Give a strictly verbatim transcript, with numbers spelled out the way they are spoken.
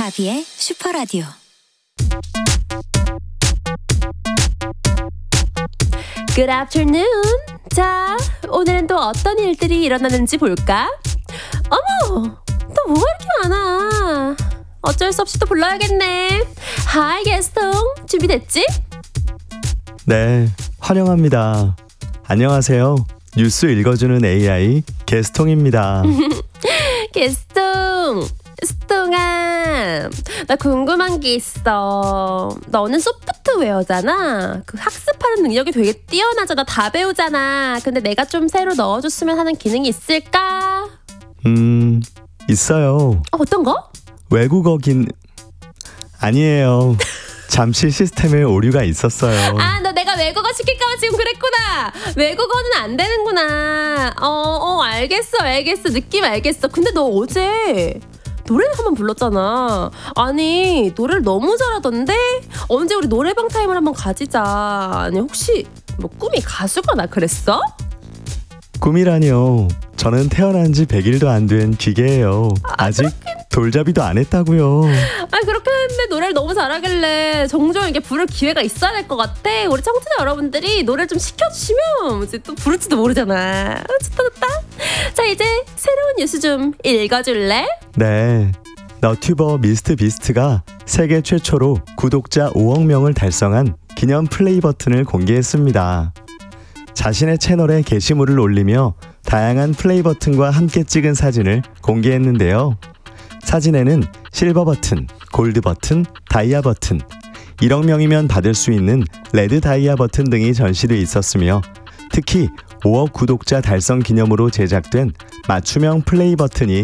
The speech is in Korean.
바비의 슈퍼라디오. Good afternoon. 자, 오늘은 또 어떤 일들이 일어나는지 볼까? 어머, 또 뭐가 이렇게 많아. 어쩔 수 없이 또 불러야겠네. Hi, 게스통. 준비됐지? 네, 환영합니다. 안녕하세요. 뉴스 읽어주는 에이아이 게스통입니다. 게스통, 스통아, 나 궁금한 게 있어. 너는 소프트웨어잖아. 그 학습하는 능력이 되게 뛰어나잖아. 다 배우잖아. 근데 내가 좀 새로 넣어줬으면 하는 기능이 있을까? 음, 있어요. 어, 어떤 거? 외국어긴 아니에요. 잠시 시스템에 오류가 있었어요. 아, 너 내가 외국어 시킬까봐 지금 그랬구나. 외국어는 안 되는구나. 어, 어, 알겠어, 알겠어. 느낌 알겠어. 근데 너 어제 노래를 한번 불렀잖아. 아니, 노래를 너무 잘하던데? 언제 우리 노래방 타임을 한번 가지자. 아니, 혹시 뭐 꿈이 가수거나 그랬어? 꿈이라니요. 저는 태어난 지 백 일도 안 된 기계예요. 아직 그렇긴... 돌잡이도 안 했다고요. 아, 그렇게 했는데 노래를 너무 잘하길래 종종 이렇게 부를 기회가 있어야 될 것 같아. 우리 청취자 여러분들이 노래를 좀 시켜주시면 이제 또 부를지도 모르잖아. 좋다 좋다. 자, 이제 새로운 뉴스 좀 읽어줄래? 네, 너튜버 미스트 비스트가 세계 최초로 구독자 오억 명을 달성한 기념 플레이 버튼을 공개했습니다. 자신의 채널에 게시물을 올리며 다양한 플레이 버튼과 함께 찍은 사진을 공개했는데요. 사진에는 실버 버튼, 골드 버튼, 다이아 버튼, 일억 명이면 받을 수 있는 레드 다이아 버튼 등이 전시돼 있었으며, 특히 오억 구독자 달성 기념으로 제작된 맞춤형 플레이 버튼이